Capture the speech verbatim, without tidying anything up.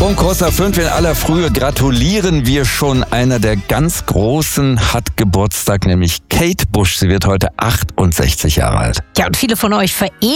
Um kurz nach fünf in aller Frühe gratulieren wir schon. Einer der ganz Großen hat Geburtstag, nämlich Kate Bush. Sie wird heute achtundsechzig Jahre alt. Ja, und viele von euch verehren